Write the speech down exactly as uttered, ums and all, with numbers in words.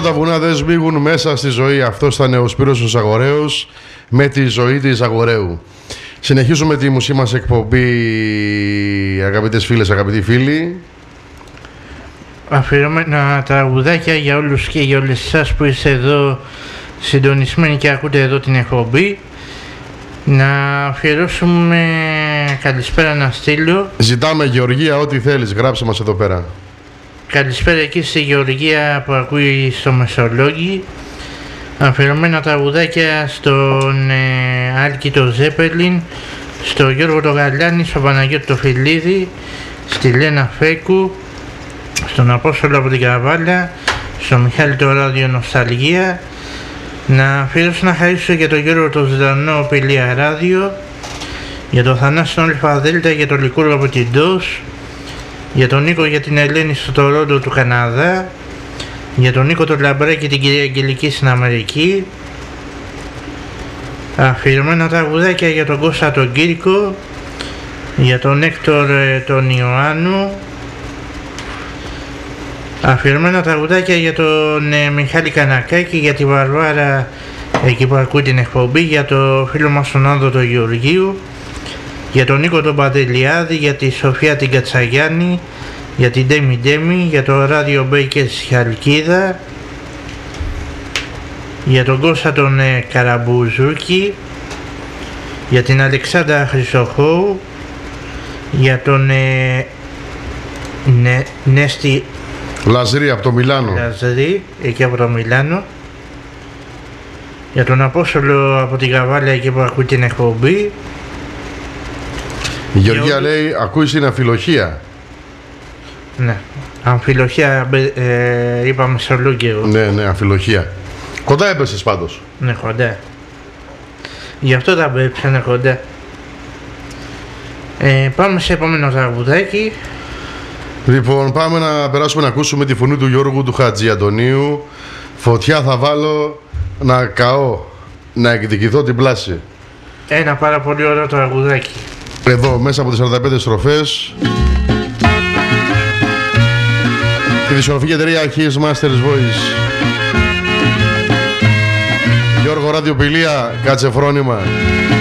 τα βουνά δεν σμίγουν μέσα στη ζωή. Αυτό ήταν ο Σπύρος ο Ζαγορέος με τη ζωή της Ζαγορέου. Συνεχίζουμε τη μουσική μας εκπομπή, αγαπητές φίλες, αγαπητοί φίλοι. Αφιερωμένα τραγουδάκια για όλους και για όλες εσάς που είστε εδώ συντονισμένοι και ακούτε εδώ την εκπομπή. Να αφιερώσουμε καλησπέρα να στείλω. Ζητάμε Γεωργία ό,τι θέλεις, γράψε μας εδώ πέρα. Καλησπέρα εκεί στη Γεωργία που ακούει στο Μεσολόγγι. Αφιερωμένα τραγουδάκια στον ε, Άλκη το Ζέπελιν, στο Γιώργο το Γαλάνη, στον Παναγιώτη το Φιλίδη, στη Λένα Φέκου, στον Απόστολο από την Καβάλα, στον Μιχάλη το Ράδιο Νοσταλγία. Να αφιερώσω να χαρίσω για τον Γιώργο το Ζητανό Πηλία Ράδιο, για τον Θανάση τον Αλφαδέλτα, για τον Λικούργο από την Ντός, για τον Νίκο για την Ελένη στο Τορόντο του Καναδά, για τον Νίκο τον Λαμπρέ και την κυρία Αγγελική στην Αμερική. Αφιερωμένα τραγουδάκια για τον Κώστα τον Κύρκο, για τον Έκτορ τον Ιωάννου. Αφιερωμένα τραγουδάκια για τον ε, Μιχάλη Κανακάκη, για τη Βαρβάρα εκεί που ακούει την εκπομπή, για το φίλο μας τον Άνδο τον Γεωργίου, για τον Νίκο τον Παντελιάδη, για τη Σοφία την Κατσαγιάννη, για την Ντέμι Ντέμι, για το Ράδιο Μπέικερ στη Χαλκίδα, για τον Κώστα τον ε, Καραμπουζούκη, για την Αλεξάνδρα Χρυσοχώου, για τον ε, Νε, Νέστη Λαζρή από το Μιλάνο. Λαζρή, εκεί από το Μιλάνο. Για τον Απόστολο από την Καβάλα, εκεί που ακούει την εκπομπή. Η Γεωργία λέει, ακούει στην αμφιλοχία. Ναι, αμφιλοχία, ε, είπαμε στο Λούγκερο. Ναι, ναι, αμφιλοχία. Κοντά έπεσες πάντως. Ναι, κοντά. Γι' αυτό τα πέψανε κοντά. Ε, πάμε σε επόμενο τραγουδάκι. Λοιπόν, πάμε να περάσουμε να ακούσουμε τη φωνή του Γιώργου του Χατζιαντονίου. Φωτιά θα βάλω να καώ, να εκδικηθώ την πλάση. Ένα πάρα πολύ ωραίο τραγουδάκι. Εδώ μέσα από τις σαράντα πέντε στροφές. Τη δισκογραφική εταιρεία His Masters Voice. Γιώργο Ραδιοπηλία, κάτσε φρόνημα.